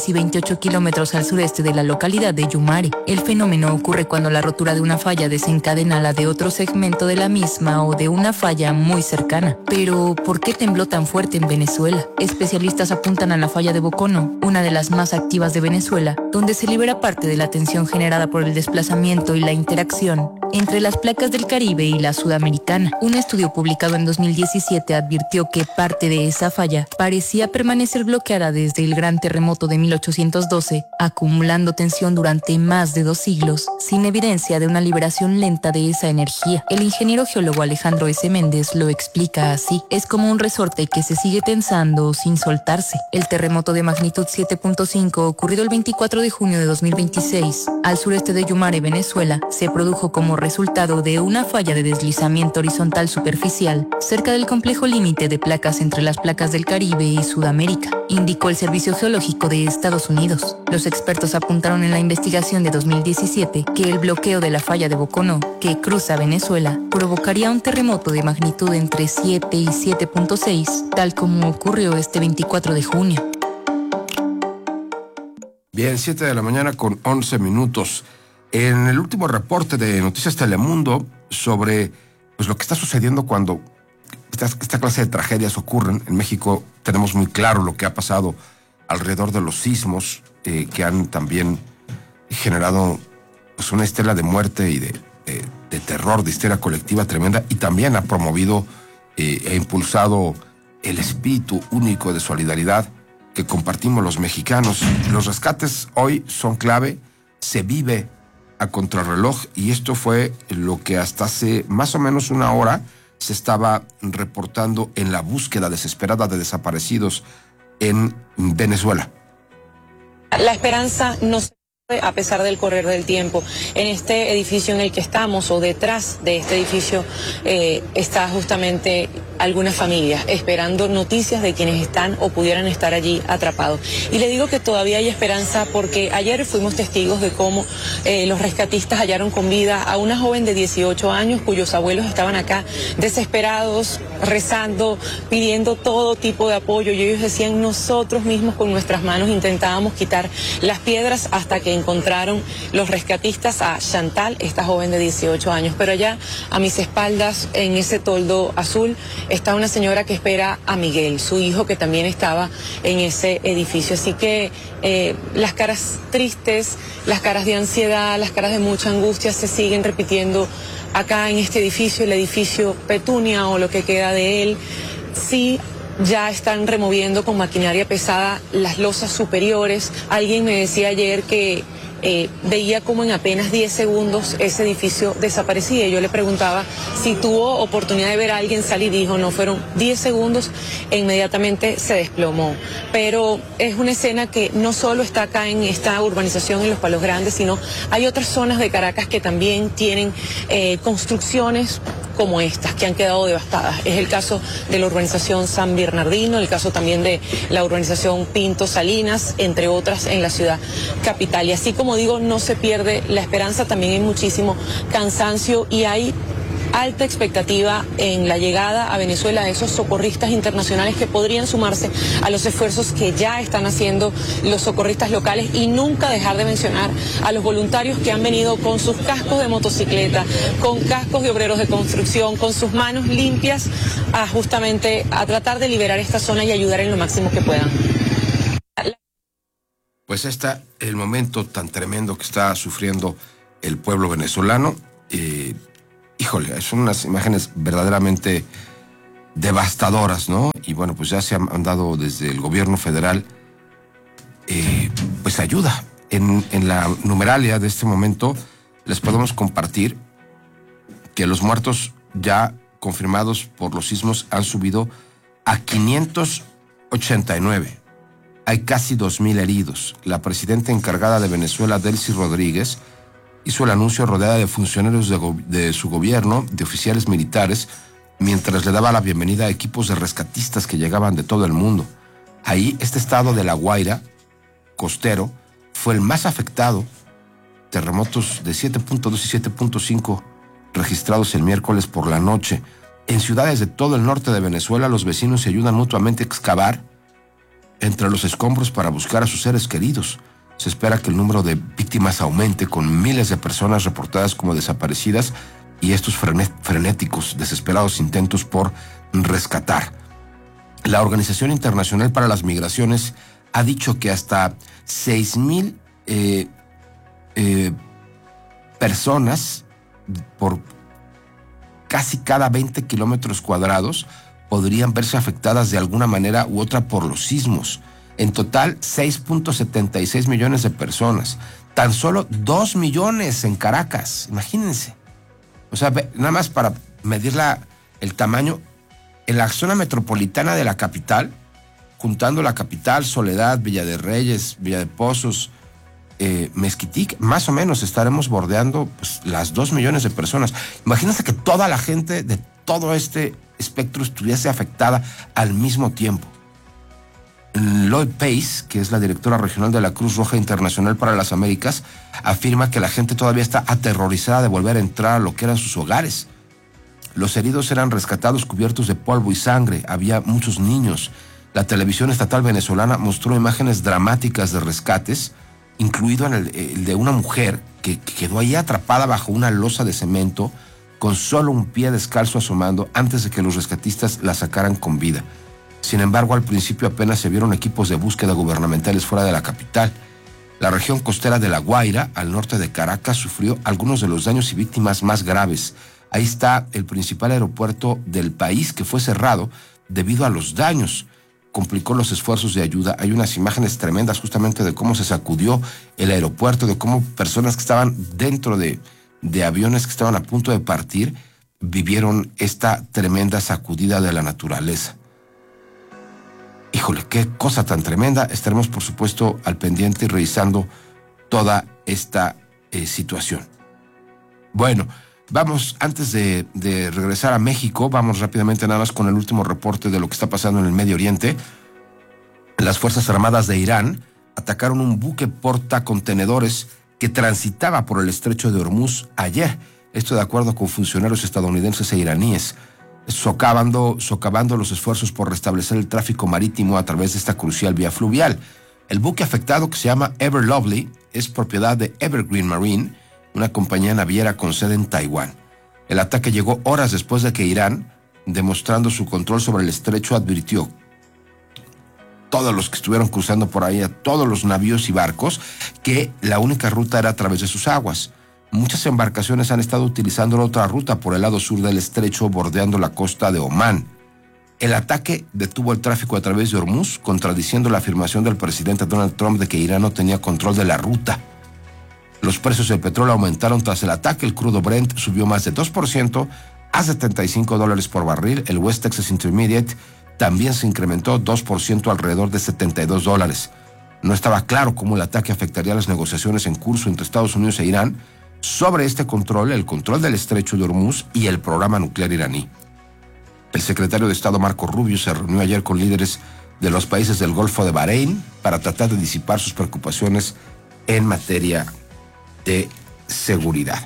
y 28 kilómetros al sureste de la localidad de Yumare. El fenómeno ocurre cuando la rotura de una falla desencadena la de otro segmento de la misma o de una falla muy cercana. Pero, ¿por qué tembló tan fuerte en Venezuela? Especialistas apuntan a la falla de Bocono, una de las más activas de Venezuela, donde se libera parte de la tensión generada por el desplazamiento y la interacción entre las placas del Caribe y la sudamericana. Un estudio publicado en 2017 advirtió que parte de esa falla parecía permanecer bloqueada desde el gran terremoto de 1812, acumulando tensión durante más de 2 siglos, sin evidencia de una liberación lenta de esa energía. El ingeniero geólogo Alejandro S. Méndez lo explica así: es como un resorte que se sigue tensando sin soltarse. El terremoto de magnitud 7.5, ocurrido el 24 de junio de 2026, al sureste de Yumare, Venezuela, se produjo como resultado de una falla de deslizamiento horizontal superficial cerca del complejo límite de placas entre las placas del Caribe y Sudamérica, indicó el Servicio Geológico de Estados Unidos. Los expertos apuntaron en la investigación de 2017 que el bloqueo de la falla de Bocono, que cruza Venezuela, provocaría un terremoto de magnitud entre 7 y 7.6, tal como ocurrió este 24 de junio. Bien, 7 de la mañana con 11 minutos. En el último reporte de Noticias Telemundo sobre pues, lo que está sucediendo cuando esta clase de tragedias ocurren en México, tenemos muy claro lo que ha pasado alrededor de los sismos que han también generado pues, una estela de muerte y de terror, de histeria colectiva tremenda, y también ha promovido e impulsado el espíritu único de solidaridad que compartimos los mexicanos. Los rescates hoy son clave, se vive a contrarreloj, y esto fue lo que hasta hace más o menos una hora se estaba reportando en la búsqueda desesperada de desaparecidos en Venezuela. La esperanza no se pierde a pesar del correr del tiempo. En este edificio en el que estamos, o detrás de este edificio, está justamente algunas familias esperando noticias de quienes están o pudieran estar allí atrapados. Y le digo que todavía hay esperanza porque ayer fuimos testigos de cómo los rescatistas hallaron con vida a una joven de 18 años cuyos abuelos estaban acá desesperados, rezando, pidiendo todo tipo de apoyo, y ellos decían: nosotros mismos con nuestras manos intentábamos quitar las piedras hasta que encontraron los rescatistas a Chantal, esta joven de 18 años. Pero allá a mis espaldas, en ese toldo azul, está una señora que espera a Miguel, su hijo, que también estaba en ese edificio. Así que las caras tristes, las caras de ansiedad, las caras de mucha angustia se siguen repitiendo acá en este edificio, el edificio Petunia, o lo que queda de él. Sí, ya están removiendo con maquinaria pesada las losas superiores. Alguien me decía ayer que veía como en apenas 10 segundos ese edificio desaparecía. Yo le preguntaba si tuvo oportunidad de ver a alguien salir, y dijo: no, fueron 10 segundos e inmediatamente se desplomó. Pero es una escena que no solo está acá en esta urbanización, en Los Palos Grandes, sino hay otras zonas de Caracas que también tienen construcciones como estas, que han quedado devastadas. Es el caso de la urbanización San Bernardino, el caso también de la urbanización Pinto Salinas, entre otras en la ciudad capital. Y así como digo, no se pierde la esperanza, también hay muchísimo cansancio, y hay alta expectativa en la llegada a Venezuela de esos socorristas internacionales que podrían sumarse a los esfuerzos que ya están haciendo los socorristas locales, y nunca dejar de mencionar a los voluntarios que han venido con sus cascos de motocicleta, con cascos de obreros de construcción, con sus manos limpias, justamente a tratar de liberar esta zona y ayudar en lo máximo que puedan. Pues está el momento tan tremendo que está sufriendo el pueblo venezolano. Híjole, son unas imágenes verdaderamente devastadoras, ¿no? Y bueno, pues ya se han mandado desde el gobierno federal pues ayuda. En la numeralia de este momento les podemos compartir que los muertos ya confirmados por los sismos han subido a 589. Hay casi 2,000 heridos. La presidenta encargada de Venezuela, Delcy Rodríguez, hizo el anuncio rodeada de funcionarios de su gobierno, de oficiales militares, mientras le daba la bienvenida a equipos de rescatistas que llegaban de todo el mundo. Ahí, este estado de La Guaira, costero, fue el más afectado. Terremotos de 7.2 y 7.5 registrados el miércoles por la noche. En ciudades de todo el norte de Venezuela, los vecinos se ayudan mutuamente a excavar entre los escombros para buscar a sus seres queridos. Se espera que el número de víctimas aumente, con miles de personas reportadas como desaparecidas y estos frenéticos, desesperados intentos por rescatar. La Organización Internacional para las Migraciones ha dicho que hasta 6,000 personas por casi cada 20 kilómetros cuadrados podrían verse afectadas de alguna manera u otra por los sismos. En total, 6.76 millones de personas. Tan solo 2 millones en Caracas. Imagínense. O sea, nada más para medir el tamaño, en la zona metropolitana de la capital, juntando la capital, Soledad, Villa de Reyes, Villa de Pozos, Mezquitic, más o menos estaremos bordeando pues, las 2 millones de personas. Imagínense que toda la gente de todo este espectro estuviese afectada al mismo tiempo. Lloyd Pace, que es la directora regional de la Cruz Roja Internacional para las Américas, afirma que la gente todavía está aterrorizada de volver a entrar a lo que eran sus hogares. Los heridos eran rescatados cubiertos de polvo y sangre. Había muchos niños. La televisión estatal venezolana mostró imágenes dramáticas de rescates, incluido el de una mujer que quedó ahí atrapada bajo una losa de cemento con solo un pie descalzo asomando antes de que los rescatistas la sacaran con vida. Sin embargo, al principio apenas se vieron equipos de búsqueda gubernamentales fuera de la capital. La región costera de La Guaira, al norte de Caracas, sufrió algunos de los daños y víctimas más graves. Ahí está el principal aeropuerto del país, que fue cerrado debido a los daños. Complicó los esfuerzos de ayuda. Hay unas imágenes tremendas justamente de cómo se sacudió el aeropuerto, de cómo personas que estaban dentro de aviones que estaban a punto de partir vivieron esta tremenda sacudida de la naturaleza. Híjole, qué cosa tan tremenda. Estaremos, por supuesto, al pendiente y revisando toda esta situación. Bueno, vamos, antes de regresar a México, vamos rápidamente nada más con el último reporte de lo que está pasando en el Medio Oriente. Las Fuerzas Armadas de Irán atacaron un buque portacontenedores que transitaba por el estrecho de Hormuz ayer. Esto de acuerdo con funcionarios estadounidenses e iraníes, socavando los esfuerzos por restablecer el tráfico marítimo a través de esta crucial vía fluvial. El buque afectado, que se llama Ever Lovely, es propiedad de Evergreen Marine, una compañía naviera con sede en Taiwán. El ataque llegó horas después de que Irán, demostrando su control sobre el estrecho, advirtió todos los que estuvieron cruzando por ahí, a todos los navíos y barcos, que la única ruta era a través de sus aguas. Muchas embarcaciones han estado utilizando la otra ruta por el lado sur del estrecho, bordeando la costa de Omán. El ataque detuvo el tráfico a través de Hormuz, contradiciendo la afirmación del presidente Donald Trump de que Irán no tenía control de la ruta. Los precios del petróleo aumentaron tras el ataque. El crudo Brent subió más de 2% a $75 por barril. El West Texas Intermediate también se incrementó 2%, alrededor de $72. No estaba claro cómo el ataque afectaría las negociaciones en curso entre Estados Unidos e Irán sobre este control, el control del estrecho de Hormuz y el programa nuclear iraní. El secretario de Estado Marco Rubio se reunió ayer con líderes de los países del Golfo de Bahrein para tratar de disipar sus preocupaciones en materia de seguridad.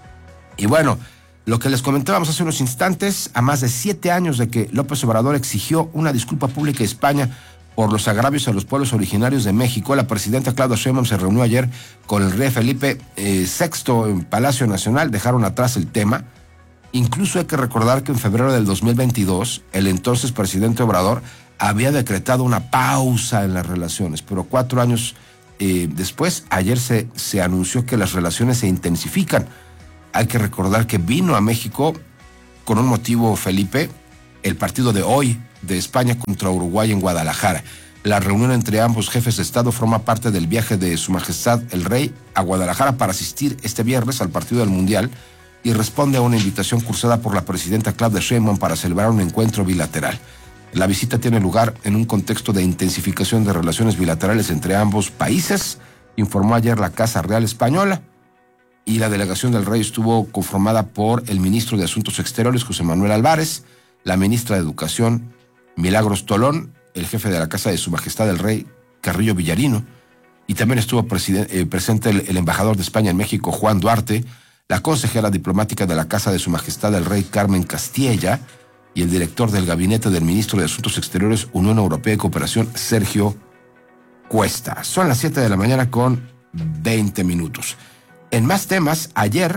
Y bueno, lo que les comentábamos hace unos instantes, a más de 7 años de que López Obrador exigió una disculpa pública a España por los agravios a los pueblos originarios de México, la presidenta Claudia Sheinbaum se reunió ayer con el rey Felipe VI en Palacio Nacional. Dejaron atrás el tema. Incluso hay que recordar que en febrero del 2022, el entonces presidente Obrador había decretado una pausa en las relaciones, pero 4 años después, ayer se anunció que las relaciones se intensifican. Hay que recordar que vino a México con un motivo, Felipe, el partido de hoy de España contra Uruguay en Guadalajara. La reunión entre ambos jefes de Estado forma parte del viaje de Su Majestad el Rey a Guadalajara para asistir este viernes al partido del Mundial y responde a una invitación cursada por la presidenta Claudia Sheinbaum para celebrar un encuentro bilateral. La visita tiene lugar en un contexto de intensificación de relaciones bilaterales entre ambos países, informó ayer la Casa Real Española, y la delegación del Rey estuvo conformada por el ministro de Asuntos Exteriores, José Manuel Álvarez, la ministra de Educación, Milagros Tolón, el jefe de la Casa de Su Majestad el Rey, Carrillo Villarino, y también estuvo presente el embajador de España en México, Juan Duarte, la consejera diplomática de la Casa de Su Majestad el Rey, Carmen Castilla, y el director del gabinete del ministro de Asuntos Exteriores, Unión Europea y Cooperación, Sergio cuesta. Son las 7 de la mañana con 20 minutos. En más temas, ayer,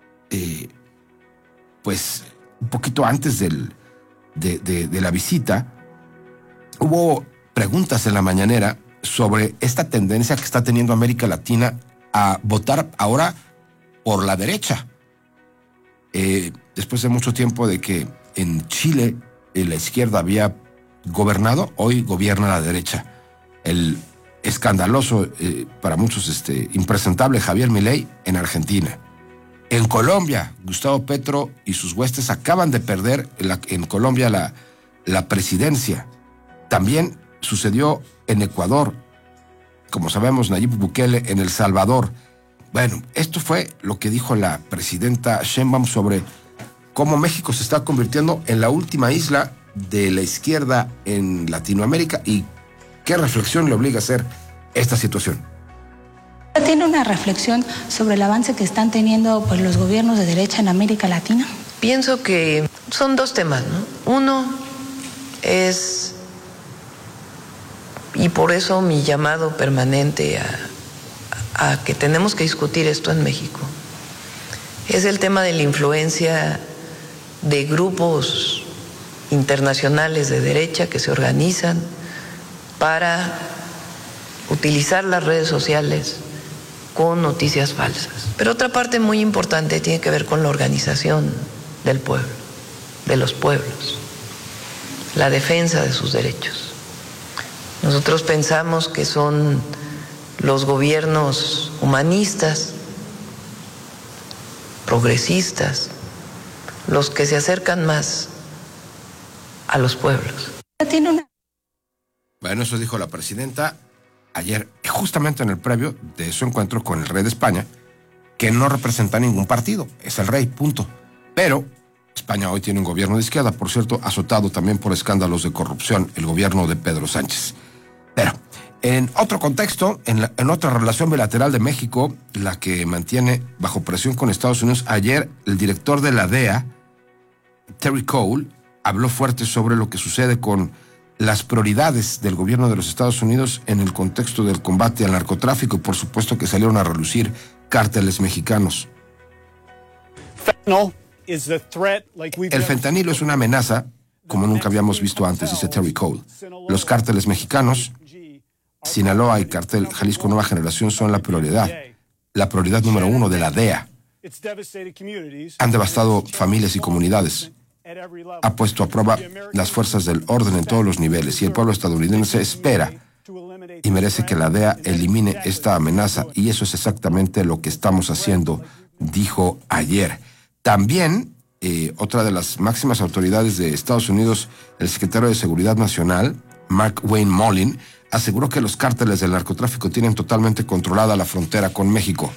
pues un poquito antes de la visita, hubo preguntas en la mañanera sobre esta tendencia que está teniendo América Latina a votar ahora por la derecha. Después de mucho tiempo de que en Chile la izquierda había gobernado, hoy gobierna la derecha. El escandaloso, para muchos impresentable Javier Milei en Argentina. En Colombia, Gustavo Petro y sus huestes acaban de perder en Colombia la presidencia. También sucedió en Ecuador. Como sabemos, Nayib Bukele en El Salvador. Bueno, esto fue lo que dijo la presidenta Sheinbaum sobre cómo México se está convirtiendo en la última isla de la izquierda en Latinoamérica y qué reflexión le obliga a hacer esta situación. ¿Tiene una reflexión sobre el avance que están teniendo pues, los gobiernos de derecha en América Latina? Pienso que son dos temas, ¿no? Uno es, y por eso mi llamado permanente a que tenemos que discutir esto en México, es el tema de la influencia de grupos internacionales de derecha que se organizan para utilizar las redes sociales con noticias falsas. Pero otra parte muy importante tiene que ver con la organización del pueblo, de los pueblos, la defensa de sus derechos. Nosotros pensamos que son los gobiernos humanistas, progresistas, los que se acercan más a los pueblos. Bueno, eso dijo la presidenta ayer, justamente en el previo de su encuentro con el rey de España, que no representa ningún partido, es el rey, punto. Pero España hoy tiene un gobierno de izquierda, por cierto, azotado también por escándalos de corrupción, el gobierno de Pedro Sánchez. Pero en otro contexto, en otra relación bilateral de México, la que mantiene bajo presión con Estados Unidos, ayer el director de la DEA, Terry Cole, habló fuerte sobre lo que sucede con las prioridades del gobierno de los Estados Unidos en el contexto del combate al narcotráfico y por supuesto que salieron a relucir cárteles mexicanos. El fentanilo es una amenaza como nunca habíamos visto antes, dice Terry Cole. Los cárteles mexicanos, Sinaloa y Cártel Jalisco Nueva Generación son la prioridad número 1 de la DEA. Han devastado familias y comunidades. Ha puesto a prueba las fuerzas del orden en todos los niveles y el pueblo estadounidense espera y merece que la DEA elimine esta amenaza y eso es exactamente lo que estamos haciendo, dijo ayer. También, otra de las máximas autoridades de Estados Unidos, el secretario de Seguridad Nacional, Mark Wayne Mullin, aseguró que los cárteles del narcotráfico tienen totalmente controlada la frontera con México.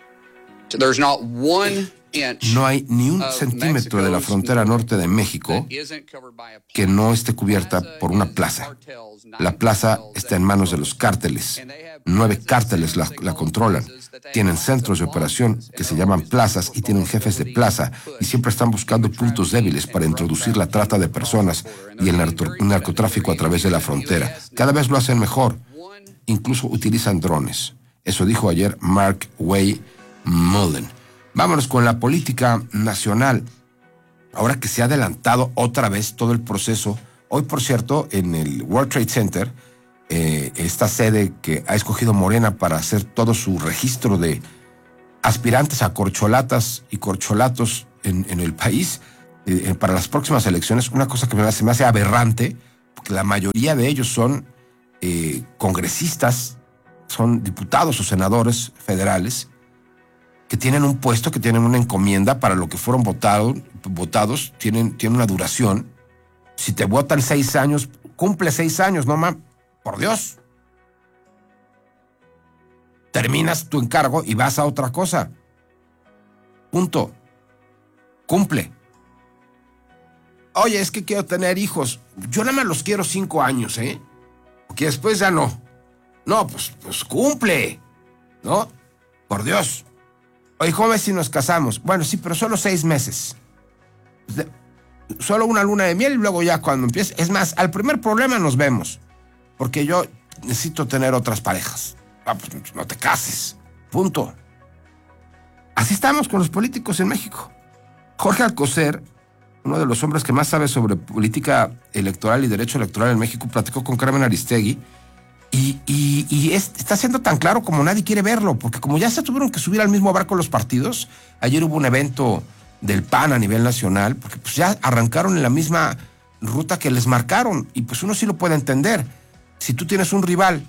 No hay ni un centímetro de la frontera norte de México que no esté cubierta por una plaza. La plaza está en manos de los cárteles. 9 cárteles la controlan. Tienen centros de operación que se llaman plazas y tienen jefes de plaza y siempre están buscando puntos débiles para introducir la trata de personas y el narcotráfico a través de la frontera. Cada vez lo hacen mejor. Incluso utilizan drones. Eso dijo ayer Mark Wayne Mullin. Vámonos con la política nacional. Ahora que se ha adelantado otra vez todo el proceso, hoy por cierto en el World Trade Center, esta sede que ha escogido Morena para hacer todo su registro de aspirantes a corcholatas y corcholatos en el país para las próximas elecciones, una cosa que se me hace aberrante, porque la mayoría de ellos son congresistas, son diputados o senadores federales, que tienen un puesto, que tienen una encomienda para lo que fueron votados, tienen una duración. Si te votan 6 años, cumple 6 años, no más, por Dios. Terminas tu encargo y vas a otra cosa. Punto. Cumple. Oye, es que quiero tener hijos. Yo nada más los quiero 5 años, porque después ya no. No, pues cumple, ¿no? Por Dios. Oye, ¿cómo ves si nos casamos? Bueno, sí, pero solo 6 meses. Solo una luna de miel y luego ya cuando empiece. Es más, al primer problema nos vemos. Porque yo necesito tener otras parejas. Pues no te cases. Punto. Así estamos con los políticos en México. Jorge Alcocer, uno de los hombres que más sabe sobre política electoral y derecho electoral en México, platicó con Carmen Aristegui y está siendo tan claro como nadie quiere verlo, porque como ya se tuvieron que subir al mismo barco los partidos, ayer hubo un evento del PAN a nivel nacional, porque pues ya arrancaron en la misma ruta que les marcaron, y pues uno sí lo puede entender. Si tú tienes un rival,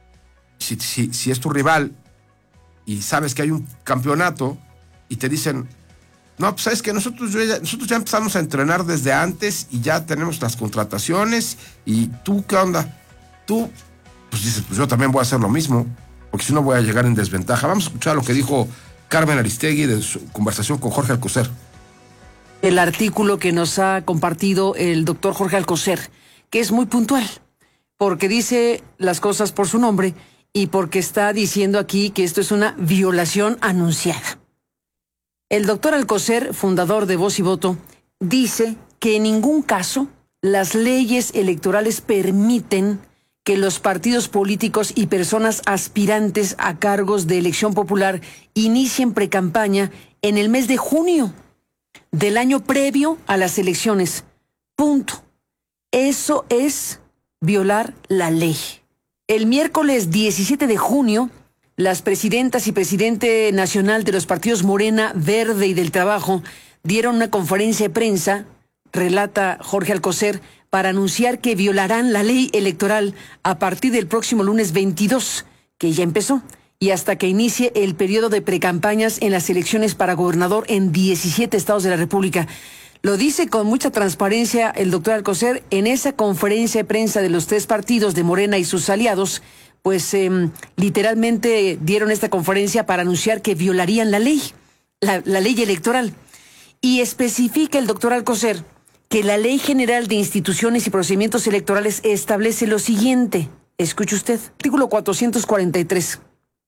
si es tu rival, y sabes que hay un campeonato, y te dicen, no, pues sabes que nosotros ya empezamos a entrenar desde antes, y ya tenemos las contrataciones, y tú, ¿qué onda? Tú, pues dices, pues yo también voy a hacer lo mismo, porque si no voy a llegar en desventaja. Vamos a escuchar lo que dijo Carmen Aristegui de su conversación con Jorge Alcocer. El artículo que nos ha compartido el doctor Jorge Alcocer, que es muy puntual, porque dice las cosas por su nombre y porque está diciendo aquí que esto es una violación anunciada. El doctor Alcocer, fundador de Voz y Voto, dice que en ningún caso las leyes electorales permiten que los partidos políticos y personas aspirantes a cargos de elección popular inicien precampaña en el mes de junio del año previo a las elecciones. Punto. Eso es violar la ley. El miércoles 17 de junio, las presidentas y presidente nacional de los partidos Morena, Verde y del Trabajo dieron una conferencia de prensa, relata Jorge Alcocer, para anunciar que violarán la ley electoral a partir del próximo lunes 22, que ya empezó, y hasta que inicie el periodo de precampañas en las elecciones para gobernador en 17 estados de la República. Lo dice con mucha transparencia el doctor Alcocer en esa conferencia de prensa de los tres partidos de Morena y sus aliados, pues literalmente dieron esta conferencia para anunciar que violarían la ley electoral. Y especifica el doctor Alcocer que la Ley General de Instituciones y Procedimientos Electorales establece lo siguiente. Escuche usted, artículo 443.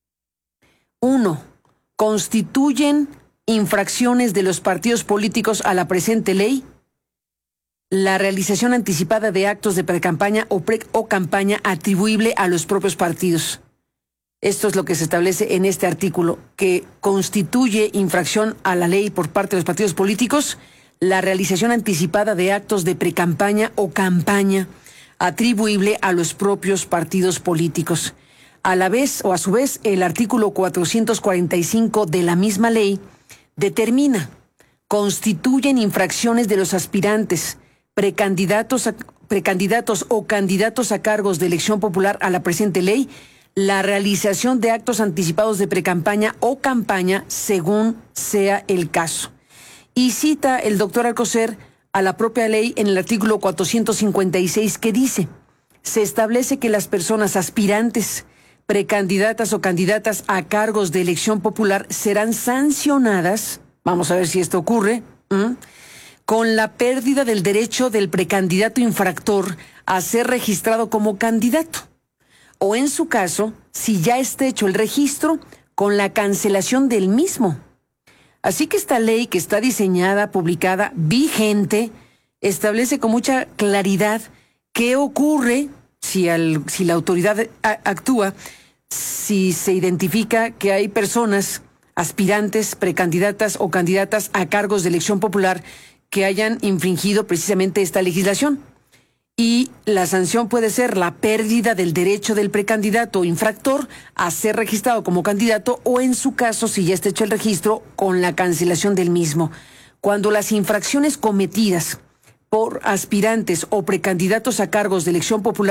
1. Constituyen infracciones de los partidos políticos a la presente ley la realización anticipada de actos de precampaña o campaña atribuible a los propios partidos. Esto es lo que se establece en este artículo, que constituye infracción a la ley por parte de los partidos políticos la realización anticipada de actos de precampaña o campaña atribuible a los propios partidos políticos. A la vez, o a su vez, el artículo 445 de la misma ley determina: constituyen infracciones de los aspirantes, precandidatos o candidatos a cargos de elección popular a la presente ley la realización de actos anticipados de precampaña o campaña según sea el caso. Y cita el doctor Alcocer a la propia ley en el artículo 456 que dice: se establece que las personas aspirantes, precandidatas o candidatas a cargos de elección popular serán sancionadas, vamos a ver si esto ocurre, con la pérdida del derecho del precandidato infractor a ser registrado como candidato, o en su caso, si ya está hecho el registro, con la cancelación del mismo. Así que esta ley, que está diseñada, publicada, vigente, establece con mucha claridad qué ocurre si la autoridad actúa, si se identifica que hay personas aspirantes, precandidatas o candidatas a cargos de elección popular que hayan infringido precisamente esta legislación. Y la sanción puede ser la pérdida del derecho del precandidato infractor a ser registrado como candidato, o en su caso, si ya está hecho el registro, con la cancelación del mismo. Cuando las infracciones cometidas por aspirantes o precandidatos a cargos de elección popular